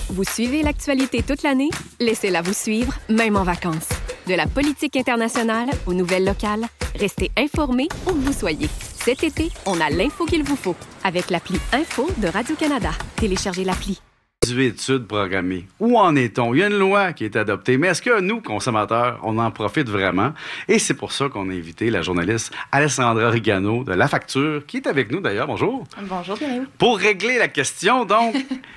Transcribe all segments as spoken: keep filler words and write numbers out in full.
Vous suivez l'actualité toute l'année? Laissez-la vous suivre, même en vacances. De la politique internationale aux nouvelles locales, restez informés où que vous soyez. Cet été, on a l'info qu'il vous faut avec l'appli Info de Radio-Canada. Téléchargez l'appli. dix-huit études programmées. Où en est-on? Il y a une loi qui est adoptée, mais est-ce que nous, consommateurs, on en profite vraiment? Et c'est pour ça qu'on a invité la journaliste Alessandra Rigano de La Facture, qui est avec nous d'ailleurs. Bonjour. Bonjour, Pierre. Pour régler la question, donc,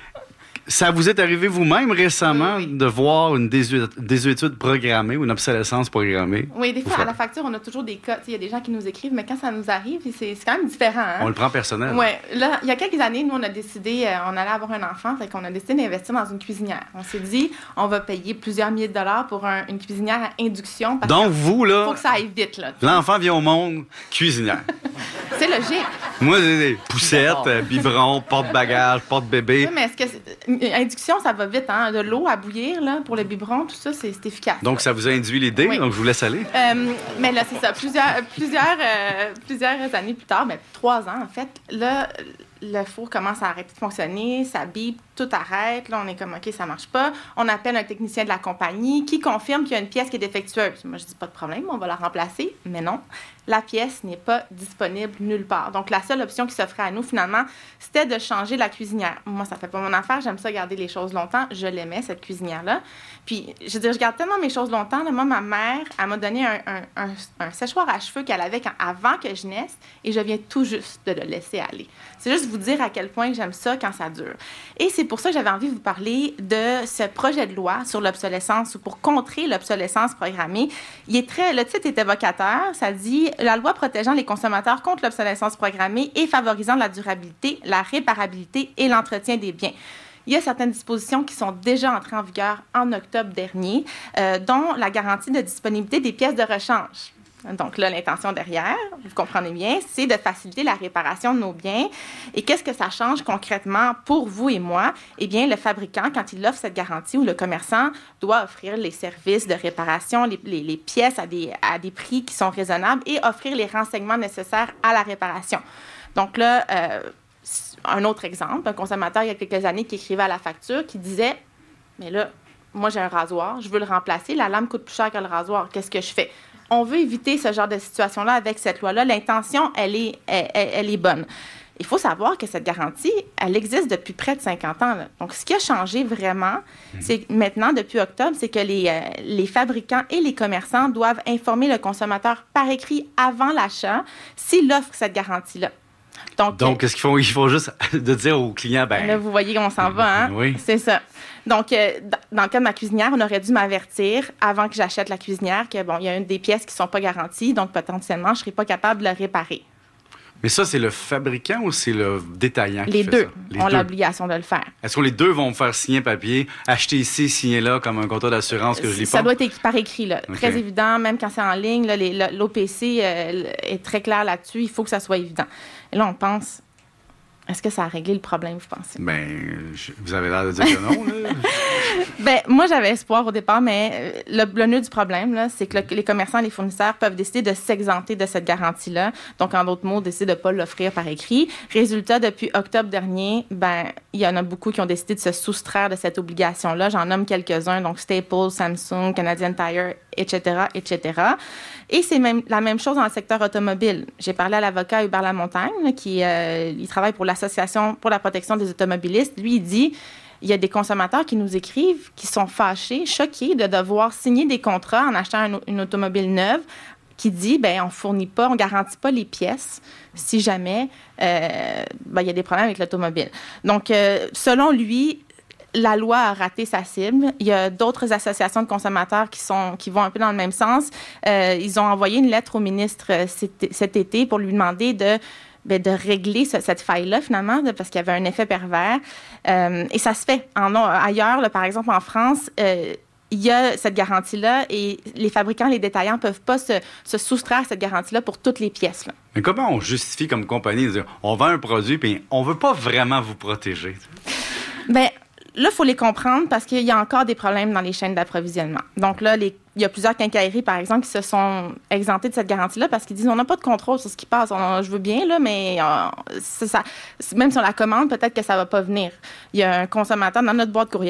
ça vous est arrivé vous-même récemment oui, oui. de voir une désuétude, désuétude programmée ou une obsolescence programmée? Oui, des fois, Vous à La Facture, on a toujours des cas. Il y a des gens qui nous écrivent, mais quand ça nous arrive, c'est, c'est quand même différent. Hein? On le prend personnel. Oui. Là, il y a quelques années, nous, on a décidé, euh, on allait avoir un enfant, fait qu'on a décidé d'investir dans une cuisinière. On s'est dit, on va payer plusieurs milliers de dollars pour un, une cuisinière à induction. Parce Donc, vous, là, faut que ça aille vite, là. l'enfant vient au monde, cuisinière. C'est logique. Moi, j'ai des poussettes, euh, biberons, porte-bagages, porte-bébé. Oui, mais est-ce que c'est... induction, ça va vite, hein? De l'eau à bouillir, là, pour le biberon, tout ça, c'est, c'est efficace. Donc, ça vous a induit l'idée, Oui. donc je vous laisse aller. Euh, mais là, c'est ça. Plusieurs, plusieurs, euh, plusieurs années plus tard, ben, trois ans, en fait, là, le four commence à arrêter de fonctionner, ça bip, tout arrête. Là, on est comme, OK, ça marche pas. On appelle un technicien de la compagnie qui confirme qu'il y a une pièce qui est défectueuse. Moi, je dis, pas de problème, on va la remplacer. Mais non, la pièce n'est pas disponible nulle part. Donc, la seule option qui s'offrait à nous, finalement, c'était de changer la cuisinière. Moi, ça fait pas mon affaire. J'aime ça garder les choses longtemps. Je l'aimais, cette cuisinière-là. Puis, je veux dire, je garde tellement mes choses longtemps. Là, moi, ma mère, elle m'a donné un, un, un, un séchoir à cheveux qu'elle avait quand, avant que je naisse et je viens tout juste de le laisser aller. C'est juste vous dire à quel point j'aime ça quand ça dure. Et c'est pour ça que j'avais envie de vous parler de ce projet de loi sur l'obsolescence ou pour contrer l'obsolescence programmée. Il est très, le titre est évocateur. Ça dit « La loi protégeant les consommateurs contre l'obsolescence programmée et favorisant la durabilité, la réparabilité et l'entretien des biens ». Il y a certaines dispositions qui sont déjà entrées en vigueur en octobre dernier, euh, dont la garantie de disponibilité des pièces de rechange. Donc là, l'intention derrière, vous comprenez bien, c'est de faciliter la réparation de nos biens. Et qu'est-ce que ça change concrètement pour vous et moi? Eh bien, le fabricant, quand il offre cette garantie, ou le commerçant doit offrir les services de réparation, les, les, les pièces à des, à des prix qui sont raisonnables et offrir les renseignements nécessaires à la réparation. Donc là, euh, un autre exemple, un consommateur il y a quelques années qui écrivait à La Facture, qui disait, mais là, moi j'ai un rasoir, je veux le remplacer, la lame coûte plus cher que le rasoir, qu'est-ce que je fais? On veut éviter ce genre de situation-là avec cette loi-là. L'intention, elle est, elle, elle est bonne. Il faut savoir que cette garantie, elle existe depuis près de cinquante ans. Là. Donc, ce qui a changé vraiment, mmh. c'est maintenant, depuis octobre, c'est que les, euh, les fabricants et les commerçants doivent informer le consommateur par écrit avant l'achat s'il offre cette garantie-là. Donc, Donc qu'est-ce qu'ils font? Ils font juste de dire aux clients, ben là, vous voyez qu'on s'en va, hein? Oui. C'est ça. Donc, euh, dans le cas de ma cuisinière, on aurait dû m'avertir avant que j'achète la cuisinière que, bon, il y a une des pièces qui ne sont pas garanties, donc potentiellement, je ne serais pas capable de la réparer. Mais ça, c'est le fabricant ou c'est le détaillant qui les fait deux ça? Les ont deux ont l'obligation de le faire. Est-ce que les deux vont me faire signer un papier, acheter ici, signer là, comme un contrat d'assurance que je lis pas? Ça doit être par écrit, là. Okay. Très évident, même quand c'est en ligne, là, les, l'O P C euh, est très clair là-dessus. Il faut que ça soit évident. Et là, on pense... Est-ce que ça a réglé le problème, vous pensez? Bien, vous avez l'air de dire que non, là. Bien, moi, j'avais espoir au départ, mais le, le nœud du problème, là, c'est que le, les commerçants et les fournisseurs peuvent décider de s'exempter de cette garantie-là. Donc, en d'autres mots, décider de ne pas l'offrir par écrit. Résultat, depuis octobre dernier, ben, il y en a beaucoup qui ont décidé de se soustraire de cette obligation-là. J'en nomme quelques-uns, donc Staples, Samsung, Canadian Tire, et cetera, et cetera. Et c'est même la même chose dans le secteur automobile. J'ai parlé à l'avocat Hubert Lamontagne, là, qui euh, il travaille pour l'Association pour la protection des automobilistes. Lui, il dit, il y a des consommateurs qui nous écrivent, qui sont fâchés, choqués de devoir signer des contrats en achetant un, une automobile neuve, qui dit, bien, on ne fournit pas, on ne garantit pas les pièces si jamais euh, ben, il y a des problèmes avec l'automobile. Donc, euh, selon lui, la loi a raté sa cible. Il y a d'autres associations de consommateurs qui, sont, qui vont un peu dans le même sens. Euh, ils ont envoyé une lettre au ministre cet, cet été pour lui demander de, bien, de régler ce, cette faille-là, finalement, de, parce qu'il y avait un effet pervers. Euh, et ça se fait. En, ailleurs, là, par exemple, en France, euh, il y a cette garantie-là et les fabricants, les détaillants ne peuvent pas se, se soustraire à cette garantie-là pour toutes les pièces, là. Mais comment on justifie comme compagnie de dire on vend un produit puis on ne veut pas vraiment vous protéger? Bien, là, il faut les comprendre parce qu'il y a encore des problèmes dans les chaînes d'approvisionnement. Donc là, les, il y a plusieurs quincailleries, par exemple, qui se sont exemptées de cette garantie-là parce qu'ils disent on n'a pas de contrôle sur ce qui passe. On, je veux bien, là, mais euh, ça, ça, même si on la commande, peut-être que ça ne va pas venir. Il y a un consommateur dans notre boîte courriel